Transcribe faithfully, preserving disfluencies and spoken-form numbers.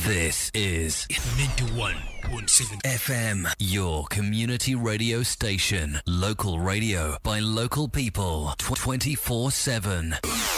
This is ninety-one point seven F M, your community radio station. Local radio by local people, twenty-four seven.